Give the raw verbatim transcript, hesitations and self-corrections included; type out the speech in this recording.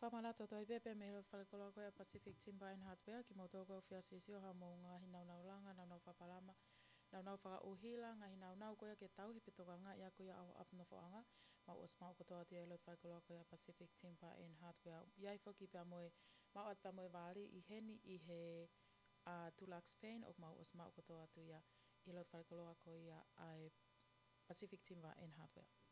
whamalato toi pepe me hilo whalekolo koe Pacific Timber and Hardware ki mo tōko whia sisio ha mo ngā hinau nau langa, nau nau whapalama, nau nau whaka uhila, ngā hinau nau koe ke tau hipi toka ngā ia koe au apnofoanga, mau os mau kotoa tia hilo whalekolo koe Pacific Timber and Hardware. Iai whoki pia moe, mau at pia moe wali i heni i he uh, Dulux Pain, o mau os mau kotoa tu ia hilo whalekolo koe ia ai Pacific Timber and Hardware.